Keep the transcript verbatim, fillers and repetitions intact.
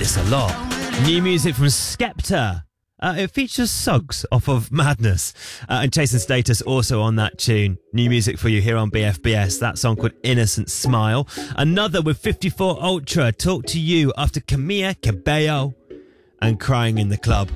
It's a lot. New music from Skepta. Uh, it features Suggs off of Madness. Uh, and Chasing Status also on that tune. New music for you here on B F B S. That song called Innocent Smile. Another with fifty-four Ultra. Talk to You after Camilla Cabello and Crying in the Club.